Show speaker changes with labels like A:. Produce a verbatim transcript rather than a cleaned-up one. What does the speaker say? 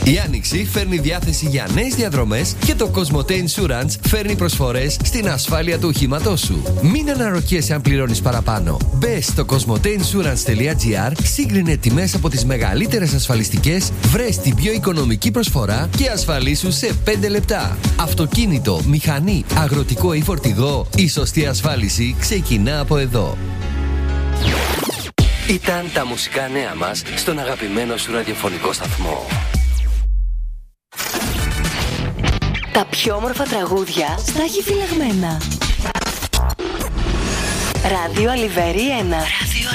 A: Η Άνοιξη φέρνει διάθεση για νέες διαδρομές και το Cosmote Insurance φέρνει προσφορές στην ασφάλεια του οχήματός σου. Μην αναρωτιέσαι αν πληρώνεις παραπάνω. Μπες στο cosmoteinsurance.gr, σύγκρινε τιμές από τις μεγαλύτερες ασφαλιστικές, βρες την πιο οικονομική προσφορά και ασφαλίσου σε πέντε λεπτά. Αυτοκίνητο, μηχανή, αγροτικό ή φορτηγό, η σωστή ασφάλιση ξεκινά από εδώ. Ήταν τα μουσικά νέα μας στον αγαπημένο σου ραδιοφωνικό σταθμό.
B: Τα πιο όμορφα τραγούδια στα έχει φυλαγμένα. Ράδιο Αλιβέρι ένα.